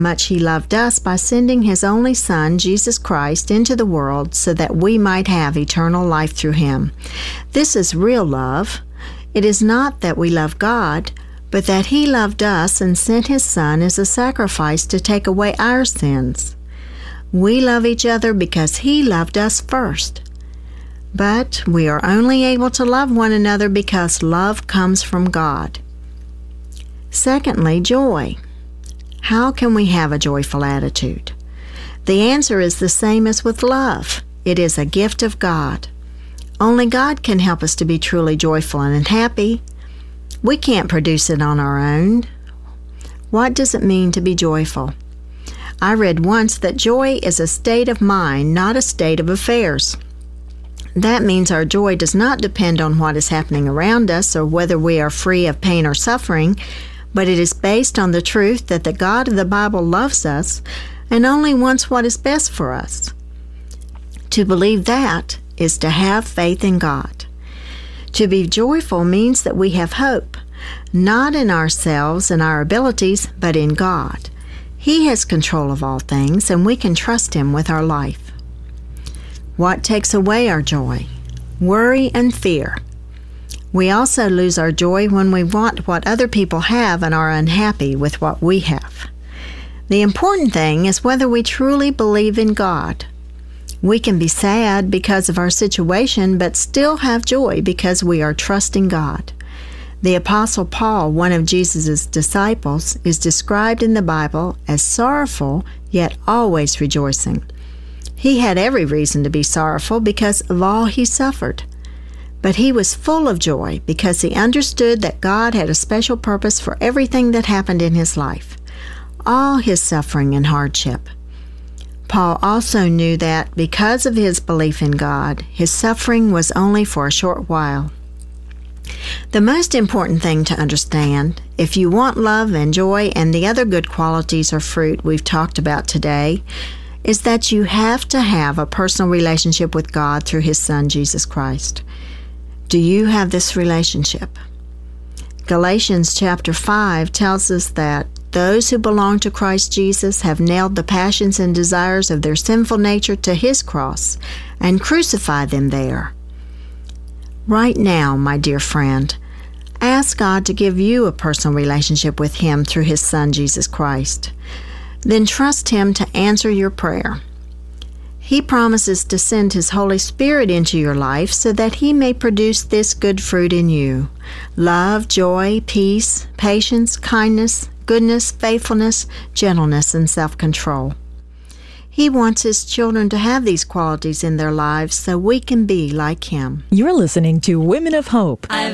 much He loved us by sending His only Son, Jesus Christ, into the world so that we might have eternal life through Him. This is real love. It is not that we love God, but that He loved us and sent His Son as a sacrifice to take away our sins. We love each other because He loved us first. But we are only able to love one another because love comes from God. Secondly, joy. How can we have a joyful attitude? The answer is the same as with love. It is a gift of God. Only God can help us to be truly joyful and happy. We can't produce it on our own. What does it mean to be joyful? I read once that joy is a state of mind, not a state of affairs. That means our joy does not depend on what is happening around us or whether we are free of pain or suffering, but it is based on the truth that the God of the Bible loves us and only wants what is best for us. To believe that is to have faith in God. To be joyful means that we have hope, not in ourselves and our abilities, but in God. He has control of all things, and we can trust Him with our life. What takes away our joy? Worry and fear. We also lose our joy when we want what other people have and are unhappy with what we have. The important thing is whether we truly believe in God. We can be sad because of our situation, but still have joy because we are trusting God. The Apostle Paul, one of Jesus' disciples, is described in the Bible as sorrowful, yet always rejoicing. He had every reason to be sorrowful because of all he suffered. But he was full of joy because he understood that God had a special purpose for everything that happened in his life, all his suffering and hardship. Paul also knew that because of his belief in God, his suffering was only for a short while. The most important thing to understand, if you want love and joy and the other good qualities or fruit we've talked about today, is that you have to have a personal relationship with God through His Son, Jesus Christ. Do you have this relationship? Galatians chapter 5 tells us that those who belong to Christ Jesus have nailed the passions and desires of their sinful nature to His cross and crucified them there. Right now, my dear friend, ask God to give you a personal relationship with Him through His Son, Jesus Christ. Then trust Him to answer your prayer. He promises to send His Holy Spirit into your life so that He may produce this good fruit in you: love, joy, peace, patience, kindness, goodness, faithfulness, gentleness, and self-control. He wants His children to have these qualities in their lives so we can be like Him. You're listening to Women of Hope.